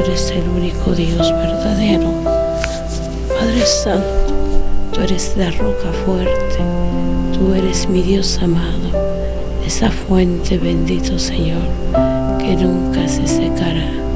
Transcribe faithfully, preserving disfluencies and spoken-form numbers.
eres el único Dios verdadero. Padre Santo, tú eres la roca fuerte, tú eres mi Dios amado, esa fuente, bendito Señor, que nunca se secará.